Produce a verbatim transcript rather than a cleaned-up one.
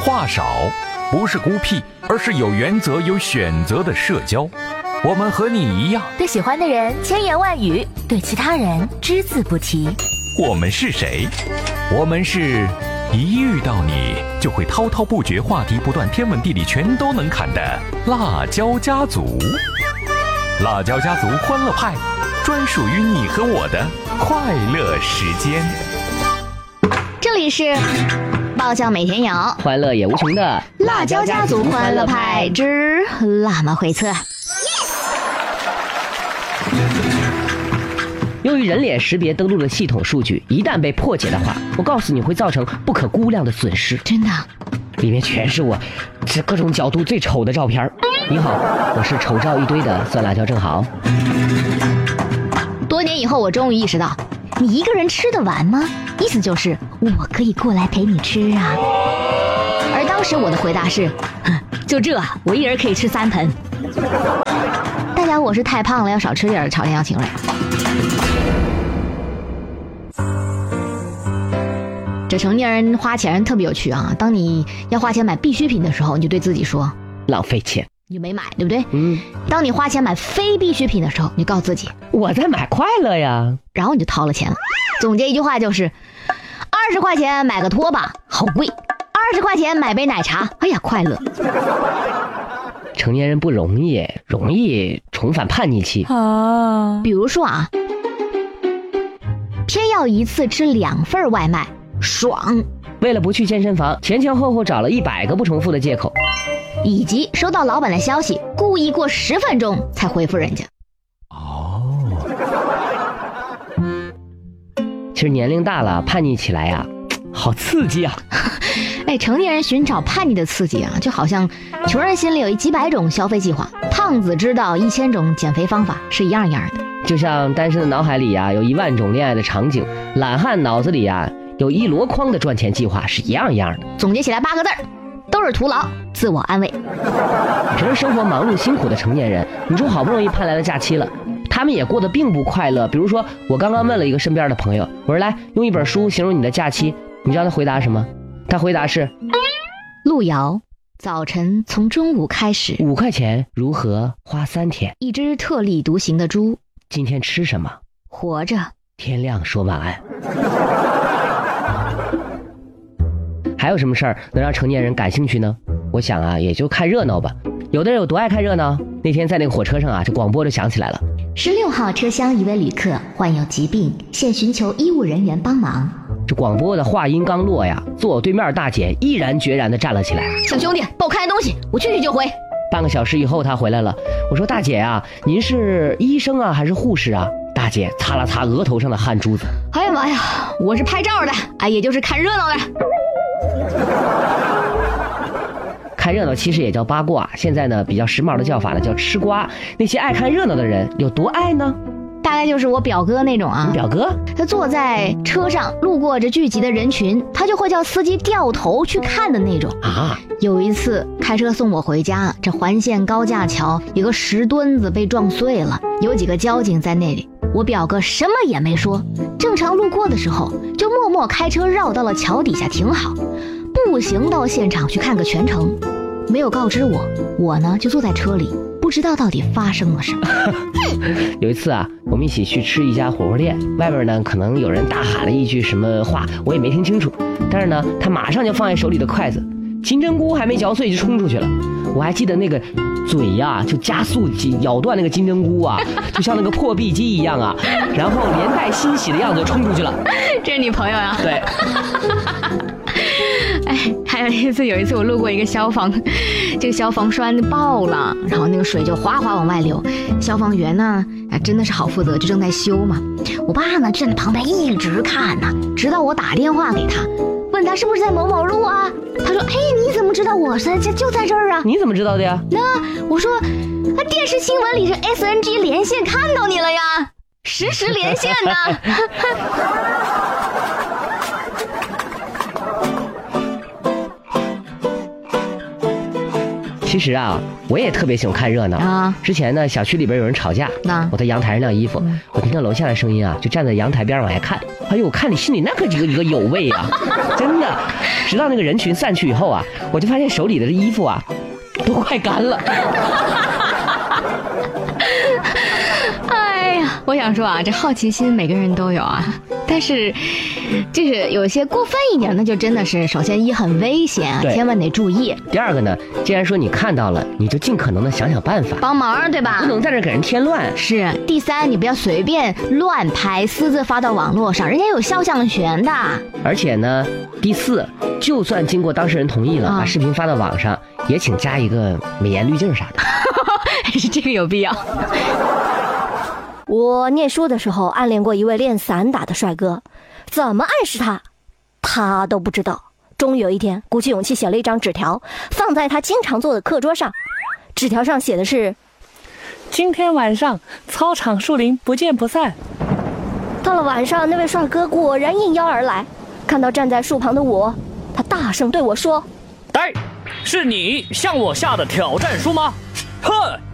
话少，不是孤僻，而是有原则、有选择的社交。我们和你一样， 对喜欢的人千言万语，对其他人只字不提。 我们是谁？我们是一遇到你就会滔滔不绝，话题不断，天文地理全都能侃的辣椒家族。辣椒家族欢乐派，专属于你和我的快乐时间。 这里是爆笑每天有， 欢乐也无穷的辣椒家族欢乐派之辣妈会测。 由于人脸识别登录的系统数据一旦被破解的话，我告诉你会造成不可估量的损失。 真的？ 里面全是我这各种角度最丑的照片。你好，我是丑照一堆的酸辣椒正好。 多年以后我终于意识到，你一个人吃得完吗？意思就是我可以过来陪你吃啊。而当时我的回答是，就这我一人可以吃三盆。大家我是太胖了，要少吃点朝天椒芹蕊。这成年人花钱特别有趣啊！当你要花钱买必需品的时候，你就对自己说浪费钱， 你就没买，对不对？ 嗯。 当你花钱买非必需品的时候，你就告诉自己我在买快乐呀， 然后你就掏了钱了。总结一句话就是：二十块钱买个拖把，好贵；二十块钱买杯奶茶，哎呀，快乐。 成年人不容易，容易重返叛逆期啊。比如说啊，偏要一次吃两份外卖。爽！ 为了不去健身房，前前后后找了一百个不重复的借口， 以及收到老板的消息，故意过十分钟才回复人家。 哦，其实年龄大了，叛逆起来呀、啊，好刺激啊！ 哎，成年人寻找叛逆的刺激啊，就好像穷人心里有一几百种消费计划，胖子知道一千种减肥方法，是一样一样的。 就像单身的脑海里呀、啊，有一万种恋爱的场景，懒汉脑子里呀、啊。有一箩筐的赚钱计划，是一样一样的。 总结起来八个字儿，都是徒劳，自我安慰。 平时生活忙碌辛苦的成年人，你说好不容易盼来了假期了，他们也过得并不快乐。比如说，我刚刚问了一个身边的朋友，我说来用一本书形容你的假期，你知道他回答什么？他回答是： 路遥，早晨从中午开始， 五块钱如何花三天？ 一只特立独行的猪， 今天吃什么？ 活着， 天亮说晚安。还有什么事儿能让成年人感兴趣呢？我想啊，也就看热闹吧。有的人有多爱看热闹？那天在那个火车上啊，这广播就响起来了： 十六号车厢一位旅客患有疾病，现寻求医务人员帮忙。 这广播的话音刚落呀，坐我对面大姐毅然决然地站了起来。 小兄弟，帮我看件东西，我去去就回。 半个小时以后，她回来了。我说大姐啊，您是医生啊还是护士啊？大姐擦了擦额头上的汗珠子。 哎呀妈呀，我是拍照的，哎，也就是看热闹的。 看热闹其实也叫八卦，现在呢比较时髦的叫法呢叫吃瓜。那些爱看热闹的人有多爱呢？ 大概就是我表哥那种啊。 你表哥？ 他坐在车上路过这聚集的人群，他就会叫司机掉头去看的那种啊。有一次开车送我回家，这环线高架桥有个石墩子被撞碎了，有几个交警在那里，我表哥什么也没说，正常路过的时候就默默开车绕到了桥底下停好，步行到现场去看个全程，没有告知我，我呢就坐在车里，不知道到底发生了什么。 有一次啊，我们一起去吃一家火锅店，外边呢可能有人大喊了一句什么话，我也没听清楚，但是呢他马上就放下手里的筷子，金针菇还没嚼碎就冲出去了。我还记得那个嘴呀、啊、就加速咬断那个金针菇啊，就像那个破壁机一样啊，然后连带欣喜的样子就冲出去了。 这是你朋友呀？ 对。 哎，还有一次，有一次我路过一个消防，这个消防栓爆了，然后那个水就哗哗往外流。消防员呢，哎，真的是好负责，就正在修嘛。我爸呢站在旁边一直看呢，直到我打电话给他，问他是不是在某某路啊？他说：“哎，你怎么知道我在就就在这儿啊？” 你怎么知道的呀？ 那我说，那电视新闻里这 S N G 连线看到你了呀，实时连线呢。 其实啊，我也特别喜欢看热闹啊。 之前呢，小区里边有人吵架， 那我在阳台上晾衣服，嗯、我听到楼下的声音啊，就站在阳台边往下看。哎呦，我看你心里那可几个几个有味啊，真的。直到那个人群散去以后啊，我就发现手里的衣服啊，都快干了。 哎呀，我想说啊，这好奇心每个人都有啊，但是就是有些过分一点，那就真的是首先一很危险，千万得注意。 第二个呢，既然说你看到了，你就尽可能的想想办法帮忙，对吧？ 不能在这给人添乱。 是。第三，你不要随便乱拍私自发到网络上，人家有肖像权的。 而且呢，第四，就算经过当事人同意了，啊、把视频发到网上，也请加一个美颜滤镜啥的。 是这个有必要。 我念书的时候暗恋过一位练散打的帅哥，怎么暗示他，他都不知道。终于有一天，鼓起勇气写了一张纸条，放在他经常坐的课桌上。纸条上写的是： 今天晚上操场树林不见不散。 到了晚上，那位帅哥果然应邀而来，看到站在树旁的我，他大声对我说： 呆，是你向我下的挑战书吗？哼！